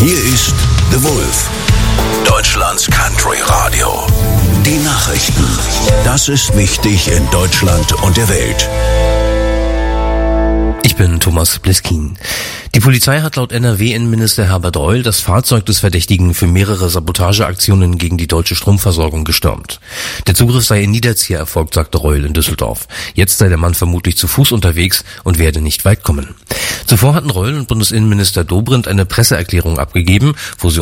Hier ist The Wolf, Deutschlands Country Radio. Die Nachrichten. Das ist wichtig in Deutschland und der Welt. Ich bin Thomas Bliskin. Die Polizei hat laut NRW-Innenminister Herbert Reul das Fahrzeug des Verdächtigen für mehrere Sabotageaktionen gegen die deutsche Stromversorgung gestürmt. Der Zugriff sei in Niederzieher erfolgt, sagte Reul in Düsseldorf. Jetzt sei der Mann vermutlich zu Fuß unterwegs und werde nicht weit kommen. Zuvor hatten Reul und Bundesinnenminister Dobrindt eine Presseerklärung abgegeben, wo sie